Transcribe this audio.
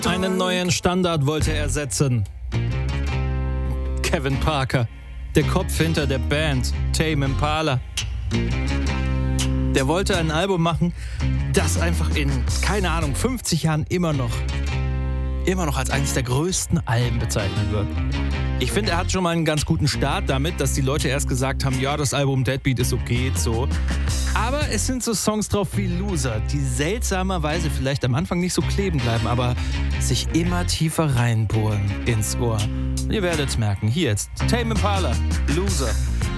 Einen neuen Standard wollte er setzen. Kevin Parker, der Kopf hinter der Band Tame Impala. Der wollte ein Album machen, das einfach in, keine Ahnung, 50 Jahren immer noch als eines der größten Alben bezeichnet wird. Ich finde, er hat schon mal einen ganz guten Start damit, dass die Leute erst gesagt haben, ja, das Album Deadbeat ist okay, so. Aber es sind so Songs drauf wie Loser, die seltsamerweise vielleicht am Anfang nicht so kleben bleiben, aber sich immer tiefer reinbohren ins Ohr. Ihr werdet es merken. Hier jetzt Tame Impala, Loser.